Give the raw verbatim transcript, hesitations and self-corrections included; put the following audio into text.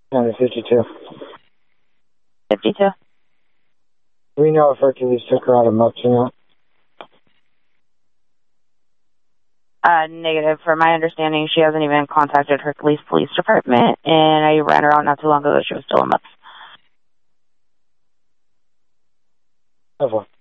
County fifty-two. fifty-two. Do we know if Hercules took her out of MUPS or not? Uh, negative. From my understanding, she hasn't even contacted Hercules Police Department, and I ran her out not too long ago. She was still in MUPS. Have one.